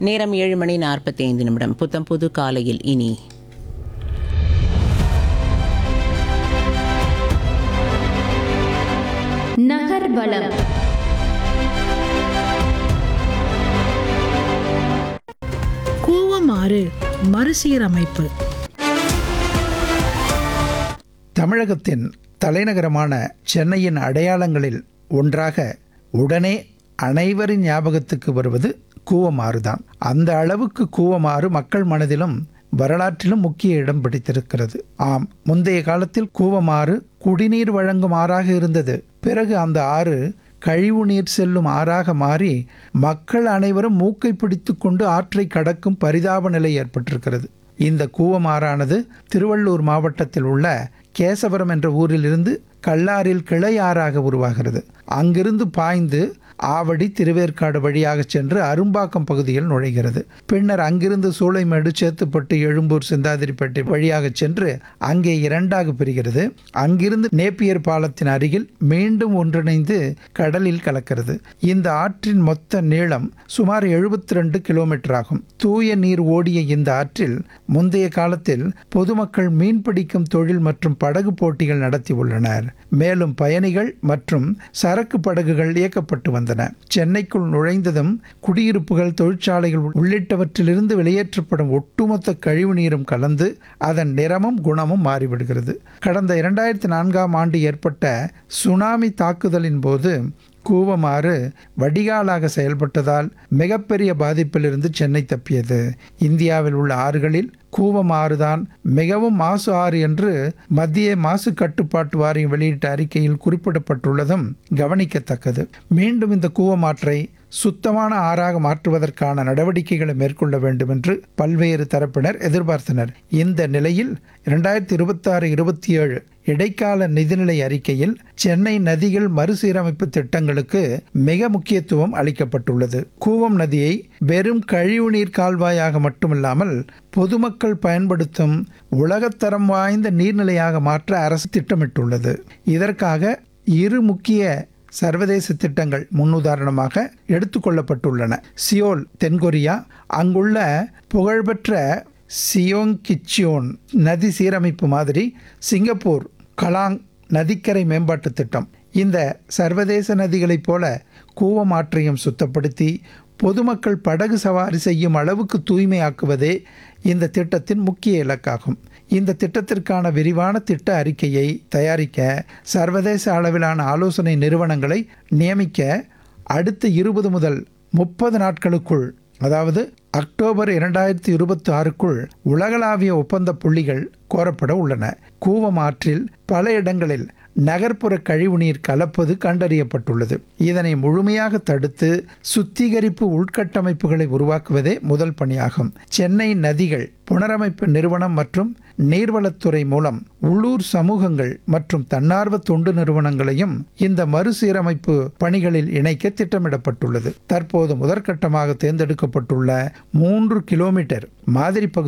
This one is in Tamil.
நேரம் 7:45. புத்தம் புது காலையில் இனி நகர்வலம். கூவமாறு மறுசீரமைப்பு. தமிழகத்தின் தலைநகரமான சென்னையின் அடையாளங்களில் ஒன்றாக உடனே அனைவரின் ஞாபகத்துக்கு வருவது கூவமாறுதான். அந்த அளவுக்கு கூவமாறு மக்கள் மனதிலும் வரலாற்றிலும் முக்கிய இடம் பிடித்திருக்கிறது. ஆம், முந்தைய காலத்தில் கூவமாறு குடிநீர் வழங்கும் ஆறாக இருந்தது. பிறகு அந்த ஆறு கழிவு நீர் செல்லும் ஆறாக மாறி மக்கள் அனைவரும் மூக்கை பிடித்து கொண்டு ஆற்றை கடக்கும் பரிதாப நிலை ஏற்பட்டிருக்கிறது. இந்த கூவமாறானது திருவள்ளூர் மாவட்டத்தில் உள்ள கேசவரம் என்ற ஊரில் இருந்து கல்லாரில் கிளை ஆறாக உருவாகிறது. அங்கிருந்து பாய்ந்து ஆவடி திருவேற்காடு வழியாக சென்று அரும்பாக்கம் பகுதியில் நுழைகிறது. பின்னர் அங்கிருந்து சூளைமேடு, சேத்துப்பட்டு, எழும்பூர், சிந்தாதிரிப்பேட்டை வழியாக சென்று அங்கே இரண்டாக பிரிகிறது. அங்கிருந்து நேப்பியர் பாலத்தின் அருகில் மீண்டும் ஒன்றிணைந்து கடலில் கலக்கிறது. இந்த ஆற்றின் மொத்த நீளம் சுமார் 72 கிலோமீட்டர் ஆகும். தூய நீர் ஓடிய இந்த ஆற்றில் முந்தைய காலத்தில் பொதுமக்கள் மீன்பிடிக்கும் தொழில் மற்றும் படகு போட்டிகள் நடத்தி உள்ளனர். மேலும் பயணிகள் மற்றும் சரக்கு படகுகள் இயக்கப்பட்டு வந்தன. சென்னைக்குள் நுழைந்ததும் குடியிருப்புகள், தொழிற்சாலைகள் உள்ளிட்டவற்றிலிருந்து வெளியேற்றப்படும் ஒட்டுமொத்த கழிவு நீரும் கலந்து அதன் நிறமும் குணமும் மாறிவிடுகிறது. கடந்த 2004ஆம் ஆண்டு ஏற்பட்ட சுனாமி தாக்குதலின் போது கூவமாறு வடிகாலாக செயல்பட்டதால் மிகப்பெரிய பாதிப்பிலிருந்து சென்னை தப்பியது. இந்தியாவில் உள்ள ஆறுகளில் கூவமாறுதான் மிகவும் மாசு ஆறு என்று மத்திய மாசு கட்டுப்பாட்டு வாரியம் வெளியிட்ட அறிக்கையில் குறிப்பிடப்பட்டுள்ளதும் கவனிக்கத்தக்கது. மீண்டும் இந்த கூவமாற்றை சுத்தமான ஆறாக மாற்றுவதற்கான நடவடிக்கைகளை மேற்கொள்ள வேண்டும் என்று பல்வேறு தரப்பினர் எதிர்பார்த்தனர். இந்த நிலையில் 2026-27 இடைக்கால நிதிநிலை அறிக்கையில் சென்னை நதிகள் மறுசீரமைப்பு திட்டங்களுக்கு மிக முக்கியத்துவம் அளிக்கப்பட்டுள்ளது. கூவம் நதியை வெறும் கழிவுநீர் கால்வாயாக மட்டுமில்லாமல் பொதுமக்கள் பயன்படுத்தும் உலகத்தரம் வாய்ந்த நீர்நிலையாக மாற்ற அரசு திட்டமிட்டுள்ளது. இதற்காக 2 முக்கிய சர்வதேச திட்டங்கள் முன்னுதாரணமாக எடுத்துக்கொள்ளப்பட்டுள்ளன. சியோல், தென்கொரியா, அங்குள்ள புகழ்பெற்ற சியோங்கிச்சியோன் நதி சீரமைப்பு மாதிரி, சிங்கப்பூர் கலாங் நதிக்கரை மேம்பாட்டு திட்டம். இந்த சர்வதேச நதிகளைப் போல கூவமாற்றையும் சுத்தப்படுத்தி பொதுமக்கள் படகு சவாரி செய்யும் அளவுக்கு தூய்மையாக்குவதே இந்த திட்டத்தின் முக்கிய இலக்காகும். இந்த திட்டத்திற்கான விரிவான திட்ட அறிக்கையை தயாரிக்க சர்வதேச அளவிலான ஆலோசனை நிறுவனங்களை நியமிக்க அடுத்த 20 முதல் 30 நாட்களுக்குள், அதாவது அக்டோபர் 2026க்குள் உலகளாவிய ஒப்பந்த புள்ளிகள் கோரப்பட உள்ளன. கூவமாற்றில் பல இடங்களில் நகர்ப்புற கழிவுநீர் கலப்பது கண்டறியப்பட்டுள்ளது. இதனை முழுமையாக தடுத்து சுத்திகரிப்பு உள்கட்டமைப்புகளை உருவாக்குவதே முதல் பணியாகும். சென்னை நதிகள் புனரமைப்பு நிறுவனம் மற்றும் நீர்வளத்துறை மூலம் உள்ளூர் சமூகங்கள் மற்றும் தன்னார்வ தொண்டு நிறுவனங்களையும் இந்த மறுசீரமைப்பு பணிகளில் இணைக்க திட்டமிடப்பட்டுள்ளது. தற்போது முதற்கட்டமாக தேர்ந்தெடுக்கப்பட்டுள்ள 3 கிலோமீட்டர் மாதிரி பகுதி